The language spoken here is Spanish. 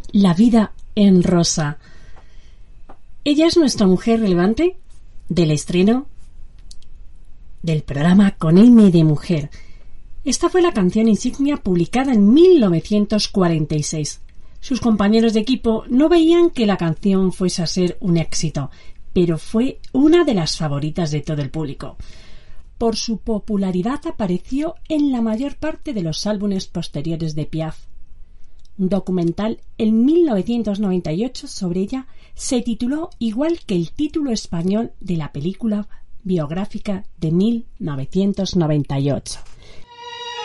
La vida en rosa. Ella es nuestra mujer relevante del estreno del programa Con M de Mujer. Esta fue la canción insignia publicada en 1946. Sus compañeros de equipo no veían que la canción fuese a ser un éxito, pero fue una de las favoritas de todo el público. Por su popularidad apareció en la mayor parte de los álbumes posteriores de Piaf. Un documental en 1998 sobre ella se tituló igual que el título español de la película biográfica de 1998.